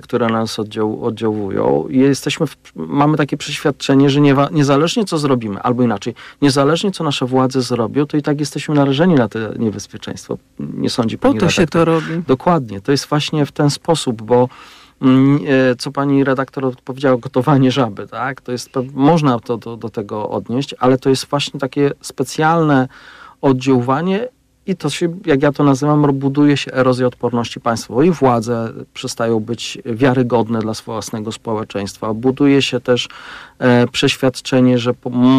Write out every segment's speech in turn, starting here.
które nas oddziałują. I mamy takie przeświadczenie, że niezależnie co zrobimy, albo inaczej, niezależnie co nasze władze zrobią, to i tak jesteśmy narażeni na to niebezpieczeństwo. Nie sądzi pani redaktor? Po to się to robi. Dokładnie. To jest właśnie w ten sposób, bo co pani redaktor powiedziała, gotowanie żaby, tak? To jest, można to do tego odnieść, ale to jest właśnie takie specjalne oddziaływanie i to się, jak ja to nazywam, buduje się erozja odporności państwowej. Władze przestają być wiarygodne dla własnego społeczeństwa. Buduje się też przeświadczenie, że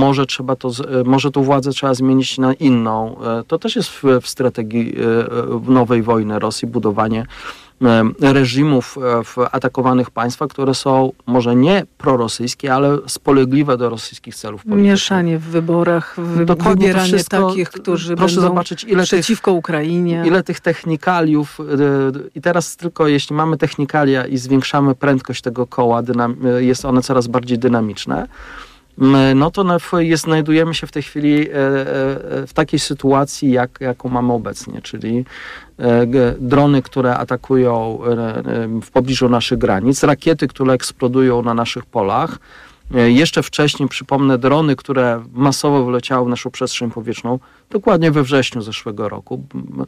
może tą władzę trzeba zmienić na inną. To też jest w strategii nowej wojny Rosji, budowanie reżimów w atakowanych państwach, które są może nie prorosyjskie, ale spolegliwe do rosyjskich celów politycznych. Mieszanie w wyborach, wybieranie takich, którzy będą zobaczyć, przeciwko Ukrainie. Ile tych technikaliów i teraz tylko jeśli mamy technikalia i zwiększamy prędkość tego koła, jest one coraz bardziej dynamiczne, no to znajdujemy się w tej chwili w takiej sytuacji, jaką mamy obecnie, czyli drony, które atakują w pobliżu naszych granic, rakiety, które eksplodują na naszych polach. Jeszcze wcześniej, przypomnę, drony, które masowo wleciały w naszą przestrzeń powietrzną, dokładnie we wrześniu zeszłego roku.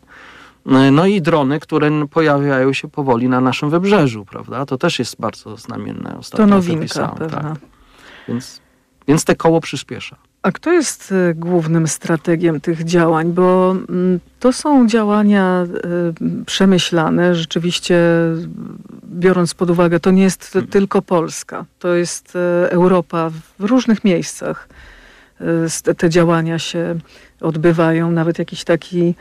No i drony, które pojawiają się powoli na naszym wybrzeżu, prawda? To też jest bardzo znamienne. To nowinka pewna. Tak. Więc te koło przyspiesza. A kto jest głównym strategiem tych działań? Bo to są działania przemyślane, rzeczywiście biorąc pod uwagę, to nie jest tylko Polska, to jest Europa w różnych miejscach. Te działania się odbywają, nawet jakiś taki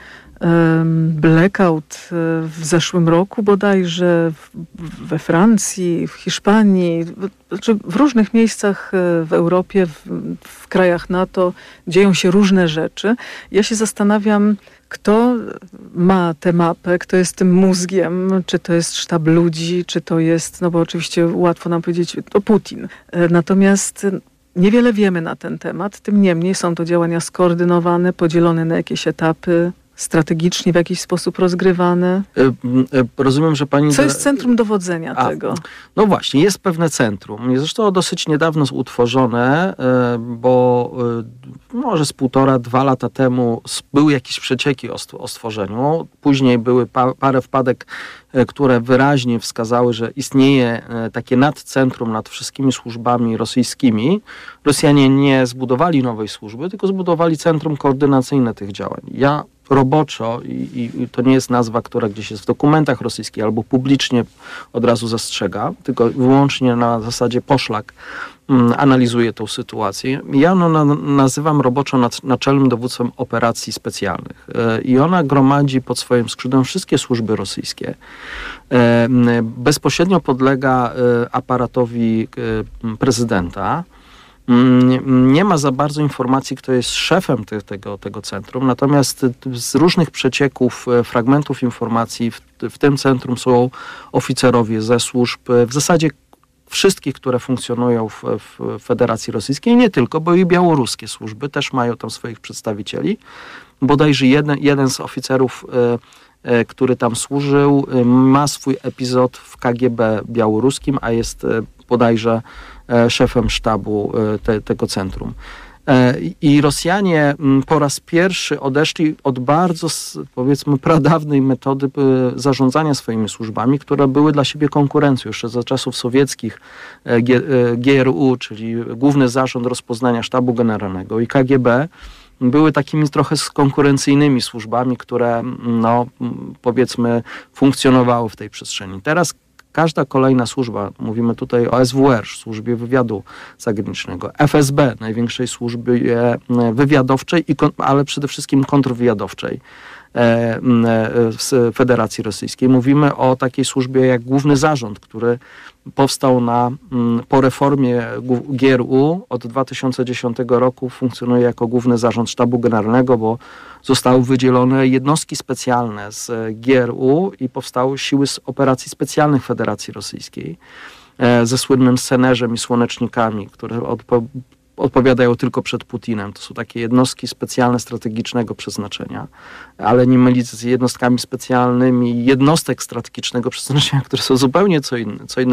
blackout w zeszłym roku bodajże, we Francji, w Hiszpanii, w różnych miejscach w Europie, w krajach NATO dzieją się różne rzeczy. Ja się zastanawiam, kto ma tę mapę, kto jest tym mózgiem, czy to jest sztab ludzi, czy to jest, no bo oczywiście łatwo nam powiedzieć, to Putin. Natomiast niewiele wiemy na ten temat, tym niemniej są to działania skoordynowane, podzielone na jakieś etapy, strategicznie w jakiś sposób rozgrywane. Rozumiem, że pani... Co jest centrum dowodzenia tego? No właśnie, jest pewne centrum. Zresztą dosyć niedawno utworzone, bo może z 1,5-2 lata temu były jakieś przecieki o stworzeniu. Później były parę wpadek, które wyraźnie wskazały, że istnieje takie nadcentrum nad wszystkimi służbami rosyjskimi. Rosjanie nie zbudowali nowej służby, tylko zbudowali centrum koordynacyjne tych działań. Ja roboczo, i to nie jest nazwa, która gdzieś jest w dokumentach rosyjskich albo publicznie od razu zastrzega, tylko wyłącznie na zasadzie poszlak analizuje tą sytuację. Ja nazywam roboczo naczelnym dowództwem operacji specjalnych. I ona gromadzi pod swoim skrzydłem wszystkie służby rosyjskie. Bezpośrednio podlega aparatowi prezydenta. Nie ma za bardzo informacji, kto jest szefem tego centrum, natomiast z różnych przecieków, fragmentów informacji w tym centrum są oficerowie ze służb, w zasadzie wszystkich, które funkcjonują w Federacji Rosyjskiej, nie tylko, bo i białoruskie służby też mają tam swoich przedstawicieli. Bodajże jeden z oficerów, który tam służył, ma swój epizod w KGB białoruskim, a jest bodajże szefem sztabu tego centrum. I Rosjanie po raz pierwszy odeszli od bardzo, powiedzmy, pradawnej metody zarządzania swoimi służbami, które były dla siebie konkurencją. Jeszcze za czasów sowieckich GRU, czyli Główny Zarząd Rozpoznania Sztabu Generalnego, i KGB były takimi trochę konkurencyjnymi służbami, które, no, powiedzmy, funkcjonowały w tej przestrzeni. Teraz każda kolejna służba, mówimy tutaj o SWR, Służbie Wywiadu Zagranicznego, FSB, największej służbie wywiadowczej, ale przede wszystkim kontrwywiadowczej w Federacji Rosyjskiej. Mówimy o takiej służbie jak Główny Zarząd, który powstał po reformie GRU. Od 2010 roku funkcjonuje jako Główny Zarząd Sztabu Generalnego, bo zostały wydzielone jednostki specjalne z GRU i powstały siły operacji specjalnych Federacji Rosyjskiej ze słynnym Senerzem i Słonecznikami, które odpowiadają tylko przed Putinem. To są takie jednostki specjalne strategicznego przeznaczenia, ale nie mylić z jednostkami specjalnymi jednostek strategicznego przeznaczenia, które są zupełnie co inne